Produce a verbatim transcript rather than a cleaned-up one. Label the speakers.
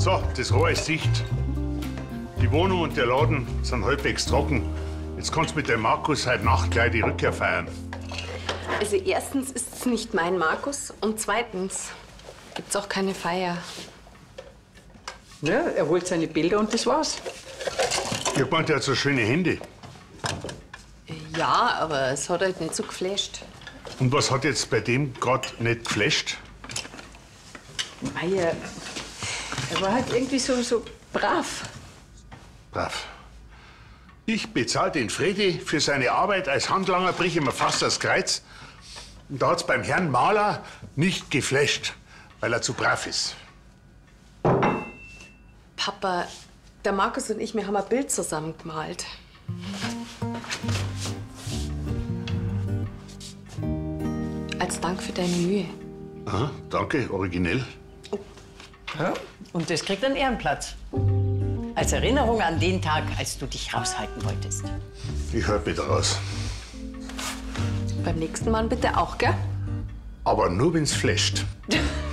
Speaker 1: So, das Rohr ist dicht. Die Wohnung und der Laden sind halbwegs trocken. Jetzt kannst du mit dem Markus heute Nacht gleich die Rückkehr feiern.
Speaker 2: Also erstens ist es nicht mein Markus und zweitens gibt's auch keine Feier.
Speaker 3: Ja, er holt seine Bilder und das war's.
Speaker 1: Ich hab gemeint, der hat so schöne Hände.
Speaker 2: Ja, aber es hat halt nicht so geflasht.
Speaker 1: Und was hat jetzt bei dem gerade nicht geflasht?
Speaker 3: Meier, er war halt irgendwie so, so brav.
Speaker 1: Brav. Ich bezahle den Fredi für seine Arbeit als Handlanger, brich ihm fast das Kreuz. Und da hat's beim Herrn Maler nicht geflasht, weil er zu brav ist.
Speaker 2: Papa, der Markus und ich, wir haben ein Bild zusammen gemalt. Als Dank für deine Mühe.
Speaker 1: Aha, danke, originell.
Speaker 4: Ja, und das kriegt einen Ehrenplatz. Als Erinnerung an den Tag, als du dich raushalten wolltest.
Speaker 1: Ich hör wieder raus.
Speaker 2: Beim nächsten Mal bitte auch, gell?
Speaker 1: Aber nur wenn's flasht.